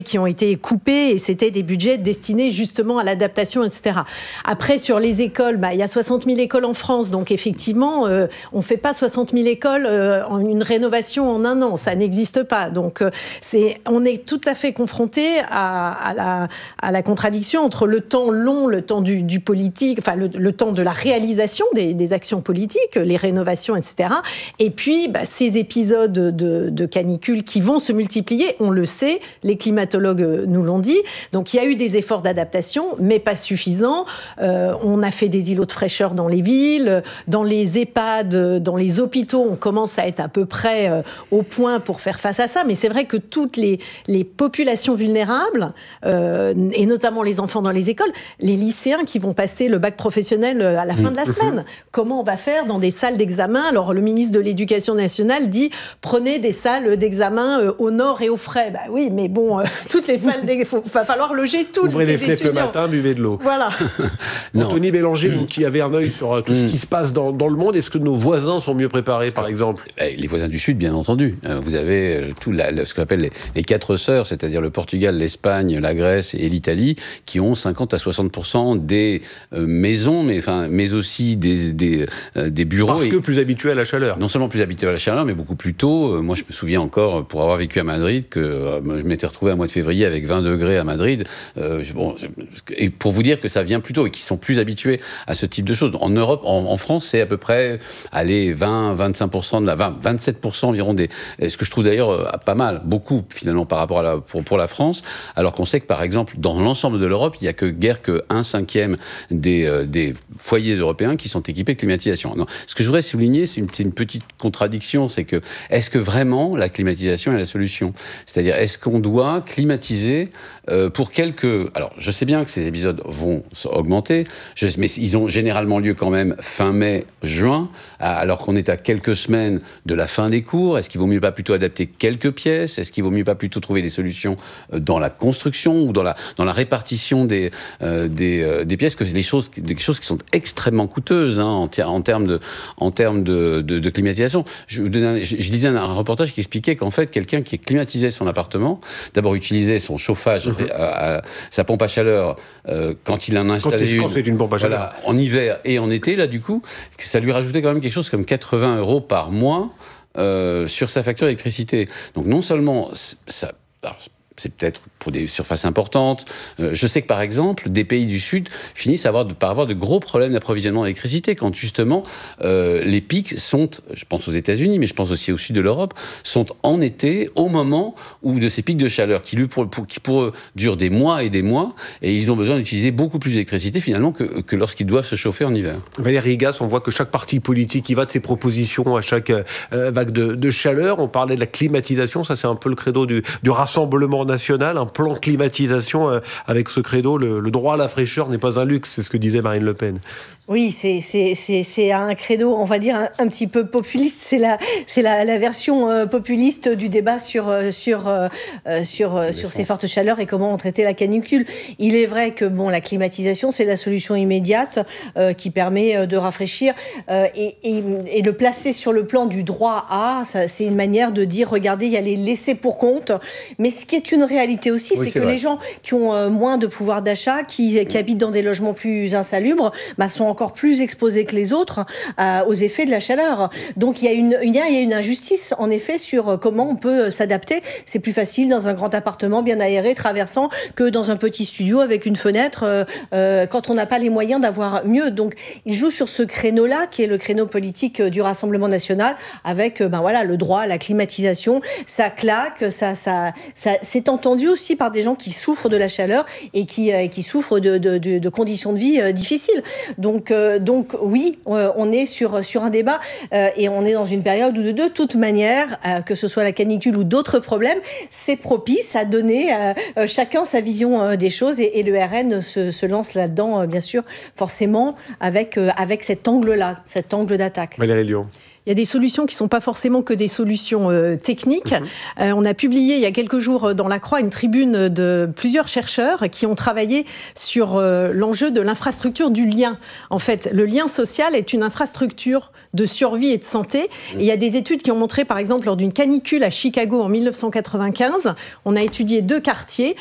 qui ont été coupés et c'était des budgets destinés justement à l'adaptation, etc. Après, sur les écoles, il y a 60 000 écoles en France, donc effectivement, on ne fait pas 60 000 écoles en une rénovation en un an, ça n'existe pas. Donc, on est tout à fait confronté à la contradiction entre le temps long, le temps du politique, enfin le temps de la réalisation des actions politiques, les rénovations, etc. Et puis, ces épisodes de canicule qui vont se multiplier, on le sait, les climatologues nous l'ont dit. Donc, il y a eu des efforts d'adaptation, mais pas suffisants. On a fait des îlots de fraîcheur dans les villes, dans les EHPAD, dans les hôpitaux. On commence à être à peu près au point pour faire face à ça. Mais c'est vrai que toutes les populations vulnérables, et notamment les enfants dans les écoles, les lycéens qui vont passer le bac professionnel à la fin de la semaine, comment on va faire dans des salles d'examen? Alors, le ministre de l'Éducation nationale dit « Prenez des salles d'examen au nord et au frais ». Oui, mais bon... toutes les salles, il va falloir loger tous les étudiants. Ouvrez les fenêtres le matin, buvez de l'eau. Voilà. Anthony Bélanger, vous qui avez un œil sur tout ce qui se passe dans le monde, est-ce que nos voisins sont mieux préparés, par exemple? Les voisins du Sud, bien entendu. Vous avez ce qu'on appelle les quatre sœurs, c'est-à-dire le Portugal, l'Espagne, la Grèce et l'Italie, qui ont 50 à 60% des maisons, mais aussi des bureaux. Parce que plus habitués à la chaleur. Non seulement plus habitués à la chaleur, mais beaucoup plus tôt. Moi, je me souviens encore, pour avoir vécu à Madrid, que je m'étais retrouvé à mois de février avec 20 degrés à Madrid. Et pour vous dire que ça vient plus tôt et qu'ils sont plus habitués à ce type de choses. En Europe, en France, c'est à peu près 20-25% 27% environ ce que je trouve d'ailleurs pas mal, beaucoup finalement par rapport pour la France, alors qu'on sait que par exemple dans l'ensemble de l'Europe, il n'y a guère que 1/5 des foyers européens qui sont équipés de climatisation. Non, ce que je voudrais souligner, c'est une petite contradiction, c'est que est-ce que vraiment la climatisation est la solution? C'est-à-dire, est-ce qu'on doit climatiser pour quelques... Alors, je sais bien que ces épisodes vont augmenter, mais ils ont généralement lieu quand même fin mai, juin, alors qu'on est à quelques semaines de la fin des cours. Est-ce qu'il vaut mieux pas plutôt adapter quelques pièces? Est-ce qu'il vaut mieux pas plutôt trouver des solutions dans la construction ou dans la répartition des pièces, que des choses qui sont extrêmement coûteuses en termes de climatisation. Je lisais un reportage qui expliquait qu'en fait, quelqu'un qui climatisait son appartement, d'abord utilisait son chauffage, sa pompe à chaleur, quand il en a installé quand c'est une pompe à chaleur. En hiver et en été, là, du coup, ça lui rajoutait quand même quelque chose comme 80 € par mois sur sa facture d'électricité. Donc, non seulement ça... Alors, c'est peut-être pour des surfaces importantes. Je sais que, par exemple, des pays du Sud finissent par avoir de gros problèmes d'approvisionnement d'électricité quand, justement, les pics sont, je pense aux États-Unis, mais je pense aussi au sud de l'Europe, sont en été, au moment où de ces pics de chaleur qui pour eux, durent des mois et des mois, et ils ont besoin d'utiliser beaucoup plus d'électricité, finalement, que lorsqu'ils doivent se chauffer en hiver. Valérie Gas, on voit que chaque parti politique y va de ses propositions à chaque vague de chaleur. On parlait de la climatisation, ça c'est un peu le credo du Rassemblement national, un plan climatisation avec ce credo, le droit à la fraîcheur n'est pas un luxe, c'est ce que disait Marine Le Pen. Oui, c'est un credo, on va dire, un petit peu populiste. C'est la version populiste du débat sur ces fortes chaleurs et comment on traitait la canicule. Il est vrai que la climatisation, c'est la solution immédiate qui permet de rafraîchir et de placer sur le plan du droit à, c'est une manière de dire, regardez, il y a les laissés pour compte. Mais ce qui est une réalité aussi, c'est que les gens qui ont moins de pouvoir d'achat, qui habitent dans des logements plus insalubres, sont encore plus exposés que les autres aux effets de la chaleur. Donc il y a une injustice en effet sur comment on peut s'adapter. C'est plus facile dans un grand appartement bien aéré, traversant, que dans un petit studio avec une fenêtre quand on n'a pas les moyens d'avoir mieux. Donc il joue sur ce créneau-là qui est le créneau politique du Rassemblement national avec le droit à la climatisation. Ça claque, ça c'est entendu aussi par des gens qui souffrent de la chaleur et qui souffrent de conditions de vie difficiles. Donc oui, on est sur un débat et on est dans une période où de toute manière, que ce soit la canicule ou d'autres problèmes, c'est propice à donner chacun sa vision des choses et le RN se lance là-dedans, bien sûr, forcément, avec cet angle-là, cet angle d'attaque. Valérie Lyon. Il y a des solutions qui ne sont pas forcément que des solutions techniques. On a publié il y a quelques jours dans La Croix une tribune de plusieurs chercheurs qui ont travaillé sur l'enjeu de l'infrastructure du lien. En fait, le lien social est une infrastructure de survie et de santé. Et il y a des études qui ont montré, par exemple, lors d'une canicule à Chicago en 1995, on a étudié 2 quartiers.